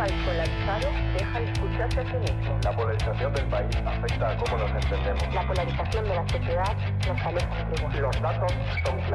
país polarizado deja de escucharse a sí mismo. La polarización del país afecta a cómo nos entendemos. La polarización de la sociedad nos aleja entre iguales. Los datos son claros.